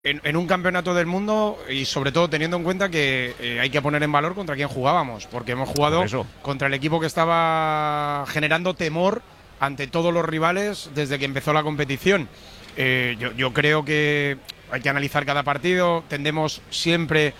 en un campeonato del mundo y sobre todo teniendo en cuenta que hay que poner en valor contra quién jugábamos, porque hemos jugado contra el equipo que estaba generando temor ante todos los rivales desde que empezó la competición. Yo creo que hay que analizar cada partido, tendemos siempre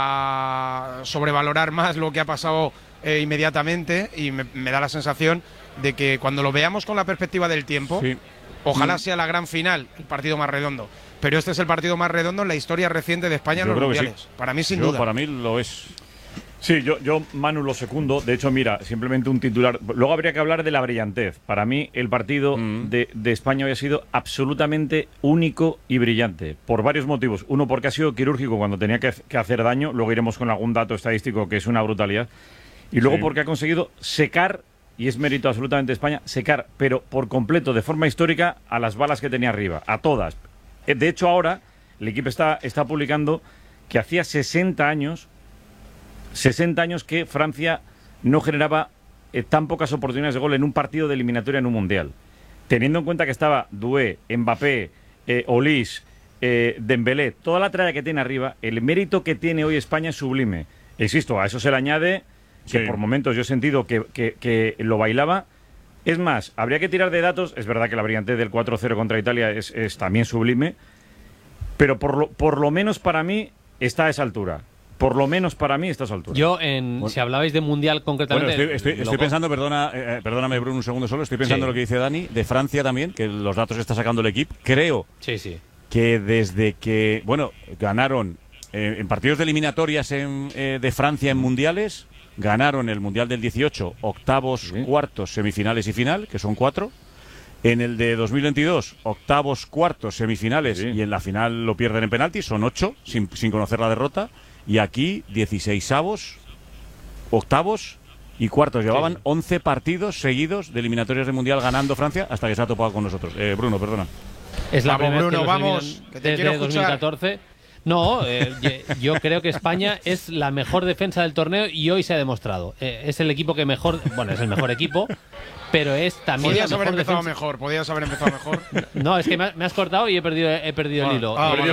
a sobrevalorar más lo que ha pasado inmediatamente y me da la sensación de que cuando lo veamos con la perspectiva del tiempo, sí, ojalá sea la gran final, el partido más redondo. Pero este es el partido más redondo en la historia reciente de España en los mundiales. Sí. Para mí, sin duda. Para mí lo es. Sí, yo, Manu, lo secundo. De hecho, mira, simplemente un titular. Luego habría que hablar de la brillantez. Para mí, el partido de España había sido absolutamente único y brillante. Por varios motivos. Uno, porque ha sido quirúrgico cuando tenía que hacer daño. Luego iremos con algún dato estadístico que es una brutalidad. Y luego porque ha conseguido secar, y es mérito absolutamente de España, secar, pero por completo, de forma histórica, a las balas que tenía arriba. A todas. De hecho, ahora el equipo está publicando que hacía 60 años que Francia no generaba tan pocas oportunidades de gol en un partido de eliminatoria en un mundial. Teniendo en cuenta que estaba Doué, Mbappé, Olise, Dembélé, toda la tralla que tiene arriba, el mérito que tiene hoy España es sublime. Insisto, a eso se le añade que por momentos yo he sentido que lo bailaba. Es más, habría que tirar de datos. Es verdad que la brillantez del 4-0 contra Italia es también sublime, pero por lo menos para mí está a esa altura. Por lo menos para mí está a esa altura. Si hablabais de Mundial concretamente... Bueno, estoy pensando, perdóname Bruno un segundo solo, estoy pensando lo que dice Dani, de Francia también, que los datos que está sacando el equipo. Creo que desde que, ganaron en partidos de eliminatorias de Francia en mundiales... Ganaron el Mundial del 18, octavos, cuartos, semifinales y final, que son 4. En el de 2022, octavos, cuartos, semifinales y en la final lo pierden en penaltis, son 8, sin conocer la derrota. Y aquí, 16avos, octavos y cuartos. Llevaban 11 partidos seguidos de eliminatorias de Mundial ganando Francia hasta que se ha topado con nosotros. Bruno, perdona. Es la primera Bruno, que vamos, que te quiero escuchar. 2014. No, yo creo que España es la mejor defensa del torneo y hoy se ha demostrado. Es el equipo que mejor, es el mejor equipo, pero es también podías haber empezado mejor. No, es que me has cortado y he perdido el hilo.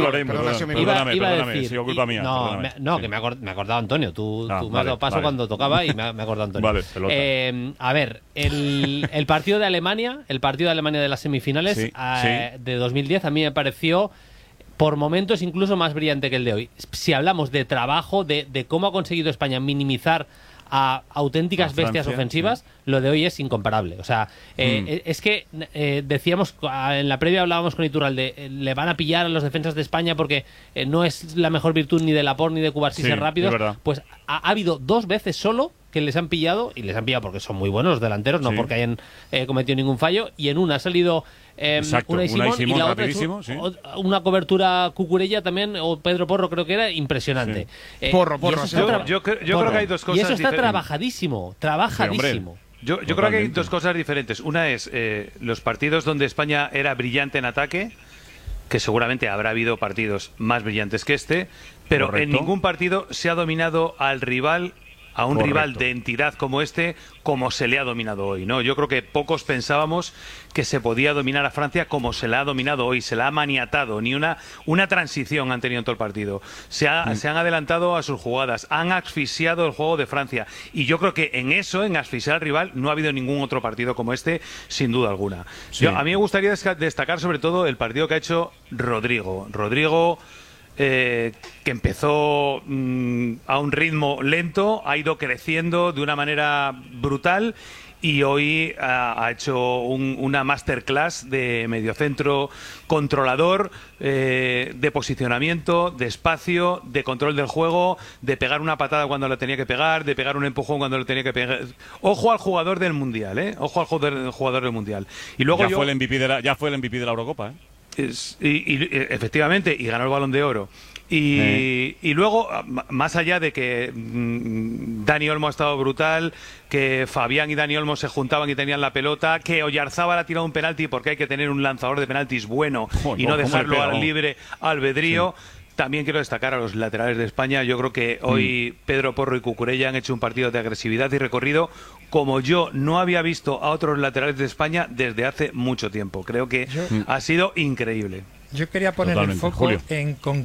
Iba a decir, sido culpa mía. Que me ha acordado Antonio. Tú me has dado paso cuando tocaba y me ha acordado Antonio. Vale, pelota. A ver, el partido de Alemania, de las semifinales de 2010 a mí me pareció por momentos incluso más brillante que el de hoy. Si hablamos de trabajo, de cómo ha conseguido España minimizar a auténticas bestias ofensivas, lo de hoy es incomparable. O sea, es que decíamos, en la previa hablábamos con Iturralde, le van a pillar a los defensas de España porque no es la mejor virtud ni de Laporte ni de Cubarsí ser rápidos. Pues ha habido 2 veces solo que les han pillado, y les han pillado porque son muy buenos los delanteros, no porque hayan cometido ningún fallo, y en una ha salido Unai Simón y la otra es una cobertura Cucurella también, o Pedro Porro creo que era, impresionante. Porro. Yo creo que hay dos cosas. Y eso está trabajadísimo. Yo creo que hay dos cosas diferentes. Una es los partidos donde España era brillante en ataque, que seguramente habrá habido partidos más brillantes que este, pero en ningún partido se ha dominado al rival, a un rival de entidad como este, como se le ha dominado hoy, ¿no? Yo creo que pocos pensábamos que se podía dominar a Francia como se la ha dominado hoy, se la ha maniatado, ni una transición han tenido en todo el partido. Se han adelantado a sus jugadas, han asfixiado el juego de Francia, y yo creo que en asfixiar al rival, no ha habido ningún otro partido como este, sin duda alguna. A mí me gustaría destacar sobre todo el partido que ha hecho Rodrigo, que empezó a un ritmo lento, ha ido creciendo de una manera brutal y hoy ha hecho una masterclass de mediocentro controlador, de posicionamiento, de espacio, de control del juego, de pegar una patada cuando lo tenía que pegar, de pegar un empujón cuando lo tenía que pegar. Ojo al jugador del Mundial, Ojo al jugador del Mundial. Y luego fue el MVP de la Eurocopa, y efectivamente, y ganó el Balón de Oro. Y luego, más allá de que Dani Olmo ha estado brutal, que Fabián y Dani Olmo se juntaban y tenían la pelota, que Oyarzábal ha tirado un penalti porque hay que tener un lanzador de penaltis bueno y no dejarlo al libre albedrío. También quiero destacar a los laterales de España. Yo creo que hoy Pedro Porro y Cucurella han hecho un partido de agresividad y recorrido como yo no había visto a otros laterales de España desde hace mucho tiempo. Creo que ha sido increíble. Yo quería poner el foco en con